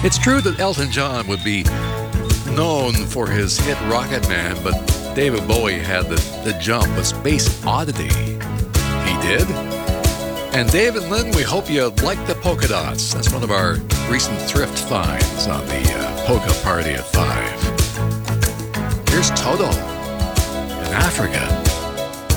It's true that Elton John would be known for his hit Rocket Man, but David Bowie had the jump, a Space Oddity. He did. And David Lynn, we hope you like the polka dots. That's one of our recent thrift finds on the Polka Party at 5. Here's Toto in Africa.